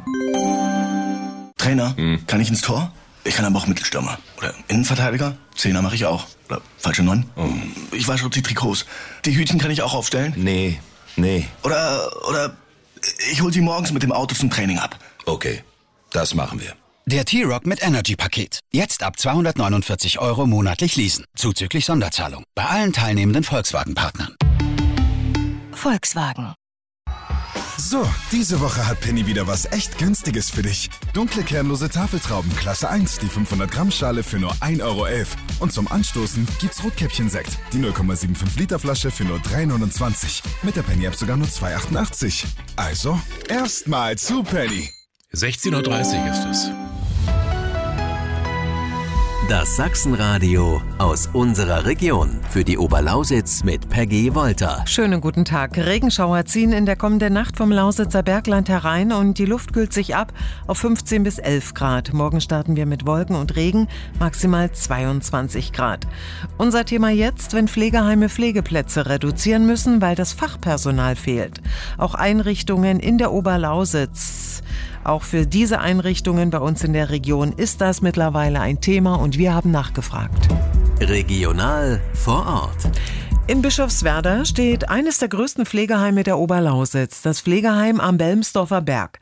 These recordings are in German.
Trainer, kann ich ins Tor? Ich kann aber auch Mittelstürmer. Oder Innenverteidiger? Zehner mache ich auch. Oder falsche 9? Ich wasche auch die Trikots. Die Hütchen kann ich auch aufstellen? Nee. Oder ich hol sie morgens mit dem Auto zum Training ab. Okay, das machen wir. Der T-Roc mit Energy-Paket. Jetzt ab 249 € monatlich leasen. Zuzüglich Sonderzahlung. Bei allen teilnehmenden Volkswagen-Partnern. Volkswagen. So, diese Woche hat Penny wieder was echt Günstiges für dich. Dunkle kernlose Tafeltrauben Klasse 1, die 500 Gramm Schale für nur 1,11 €. Und zum Anstoßen gibt's Rotkäppchen-Sekt, die 0,75 Liter Flasche für nur 3,29 €. Mit der Penny-App sogar nur 2,88 €. Also, erstmal zu Penny. 16:30 Uhr ist es. Das Sachsenradio aus unserer Region. Für die Oberlausitz mit Peggy Wolter. Schönen guten Tag. Regenschauer ziehen in der kommenden Nacht vom Lausitzer Bergland herein und die Luft kühlt sich ab auf 15 bis 11 Grad. Morgen starten wir mit Wolken und Regen, maximal 22 Grad. Unser Thema jetzt, wenn Pflegeheime Pflegeplätze reduzieren müssen, weil das Fachpersonal fehlt. Auch Einrichtungen in der Oberlausitz. Auch für diese Einrichtungen bei uns in der Region ist das mittlerweile ein Thema und wir haben nachgefragt. Regional vor Ort. In Bischofswerda steht eines der größten Pflegeheime der Oberlausitz, das Pflegeheim am Belmsdorfer Berg.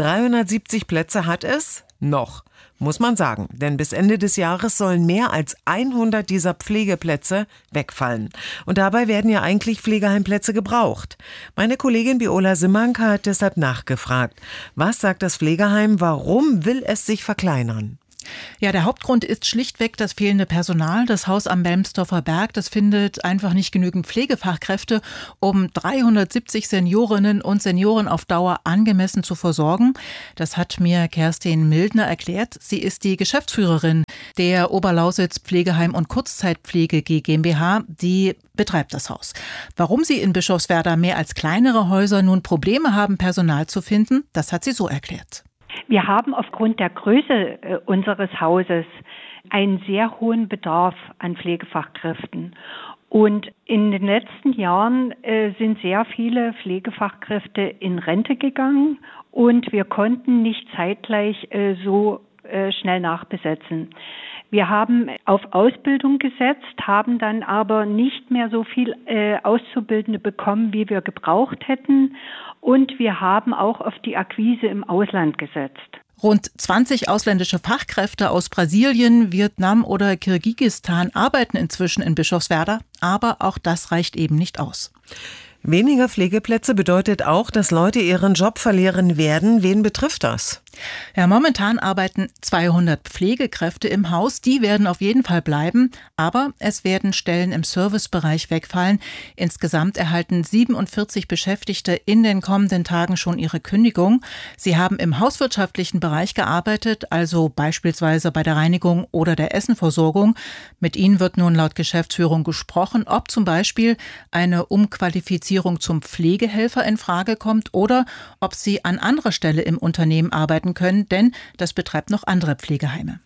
370 Plätze hat es noch, muss man sagen, denn bis Ende des Jahres sollen mehr als 100 dieser Pflegeplätze wegfallen. Und dabei werden ja eigentlich Pflegeheimplätze gebraucht. Meine Kollegin Viola Simmank hat deshalb nachgefragt. Was sagt das Pflegeheim, warum will es sich verkleinern? Ja, der Hauptgrund ist schlichtweg das fehlende Personal. Das Haus am Belmsdorfer Berg, das findet einfach nicht genügend Pflegefachkräfte, um 370 Seniorinnen und Senioren auf Dauer angemessen zu versorgen. Das hat mir Kerstin Mildner erklärt. Sie ist die Geschäftsführerin der Oberlausitz Pflegeheim- und Kurzzeitpflege GmbH, die betreibt das Haus. Warum sie in Bischofswerda mehr als kleinere Häuser nun Probleme haben, Personal zu finden, das hat sie so erklärt. Wir haben aufgrund der Größe unseres Hauses einen sehr hohen Bedarf an Pflegefachkräften. Und in den letzten Jahren sind sehr viele Pflegefachkräfte in Rente gegangen und wir konnten nicht zeitgleich so schnell nachbesetzen. Wir haben auf Ausbildung gesetzt, haben dann aber nicht mehr so viel Auszubildende bekommen, wie wir gebraucht hätten. Und wir haben auch auf die Akquise im Ausland gesetzt. Rund 20 ausländische Fachkräfte aus Brasilien, Vietnam oder Kirgisistan arbeiten inzwischen in Bischofswerda, aber auch das reicht eben nicht aus. Weniger Pflegeplätze bedeutet auch, dass Leute ihren Job verlieren werden. Wen betrifft das? Ja, momentan arbeiten 200 Pflegekräfte im Haus. Die werden auf jeden Fall bleiben, aber es werden Stellen im Servicebereich wegfallen. Insgesamt erhalten 47 Beschäftigte in den kommenden Tagen schon ihre Kündigung. Sie haben im hauswirtschaftlichen Bereich gearbeitet, also beispielsweise bei der Reinigung oder der Essenversorgung. Mit ihnen wird nun laut Geschäftsführung gesprochen, ob zum Beispiel eine Umqualifizierung zum Pflegehelfer in Frage kommt oder ob sie an anderer Stelle im Unternehmen arbeiten können, denn das betreibt noch andere Pflegeheime.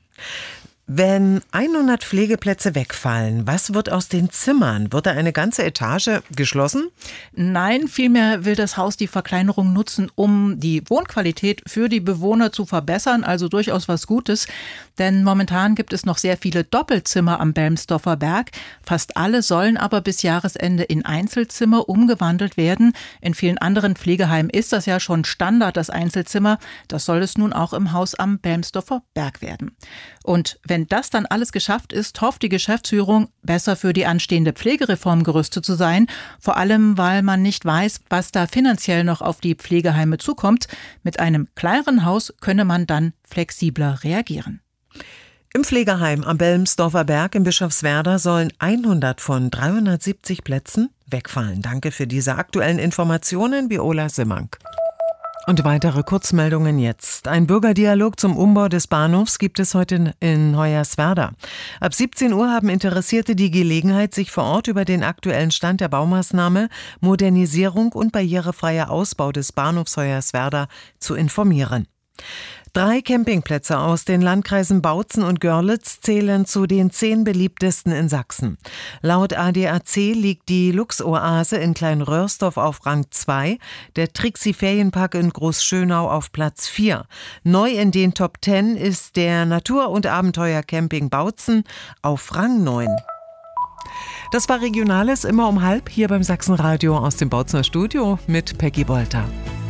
Wenn 100 Pflegeplätze wegfallen, was wird aus den Zimmern? Wird da eine ganze Etage geschlossen? Nein, vielmehr will das Haus die Verkleinerung nutzen, um die Wohnqualität für die Bewohner zu verbessern, also durchaus was Gutes. Denn momentan gibt es noch sehr viele Doppelzimmer am Belmsdorfer Berg. Fast alle sollen aber bis Jahresende in Einzelzimmer umgewandelt werden. In vielen anderen Pflegeheimen ist das ja schon Standard, das Einzelzimmer. Das soll es nun auch im Haus am Belmsdorfer Berg werden. Und wenn das dann alles geschafft ist, hofft die Geschäftsführung, besser für die anstehende Pflegereform gerüstet zu sein. Vor allem, weil man nicht weiß, was da finanziell noch auf die Pflegeheime zukommt. Mit einem kleineren Haus könne man dann flexibler reagieren. Im Pflegeheim am Belmsdorfer Berg in Bischofswerda sollen 100 von 370 Plätzen wegfallen. Danke für diese aktuellen Informationen, Viola Simmank. Und weitere Kurzmeldungen jetzt. Ein Bürgerdialog zum Umbau des Bahnhofs gibt es heute in Hoyerswerda. Ab 17 Uhr haben Interessierte die Gelegenheit, sich vor Ort über den aktuellen Stand der Baumaßnahme, Modernisierung und barrierefreier Ausbau des Bahnhofs Hoyerswerda zu informieren. 3 Campingplätze aus den Landkreisen Bautzen und Görlitz zählen zu den 10 beliebtesten in Sachsen. Laut ADAC liegt die Luxoase in Kleinröhrsdorf auf Rang 2, der Trixie-Ferienpark in Großschönau auf Platz 4. Neu in den Top 10 ist der Natur- und Abenteuercamping Bautzen auf Rang 9. Das war Regionales, immer um 12:30 hier beim Sachsenradio aus dem Bautzener Studio mit Peggy Wolter.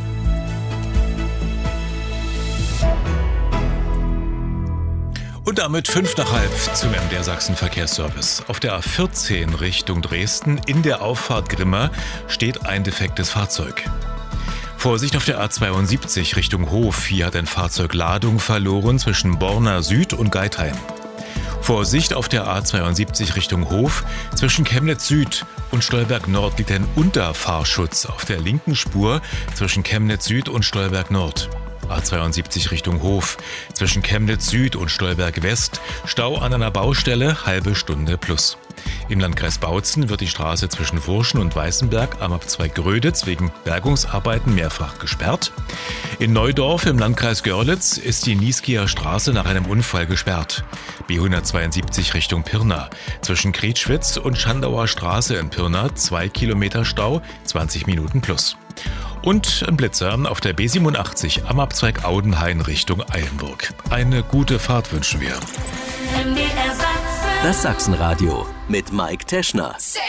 Und damit 5:05 zum MDR Sachsen Verkehrsservice. Auf der A14 Richtung Dresden in der Auffahrt Grimma steht ein defektes Fahrzeug. Vorsicht auf der A72 Richtung Hof. Hier hat ein Fahrzeug Ladung verloren zwischen Borna Süd und Geithain. Vorsicht auf der A72 Richtung Hof. Zwischen Chemnitz Süd und Stolberg Nord liegt ein Unterfahrschutz auf der linken Spur zwischen Chemnitz Süd und Stolberg Nord. A72 Richtung Hof. Zwischen Chemnitz Süd und Stolberg West Stau an einer Baustelle, halbe Stunde plus. Im Landkreis Bautzen wird die Straße zwischen Wurschen und Weißenberg am Abzweig Gröditz wegen Bergungsarbeiten mehrfach gesperrt. In Neudorf im Landkreis Görlitz ist die Nieskieer Straße nach einem Unfall gesperrt. B172 Richtung Pirna. Zwischen Krietschwitz und Schandauer Straße in Pirna 2 Kilometer Stau, 20 Minuten plus. Und ein Blitzer auf der B87 am Abzweig Audenhain Richtung Eilenburg. Eine gute Fahrt wünschen wir. Das Sachsenradio mit Mike Teschner.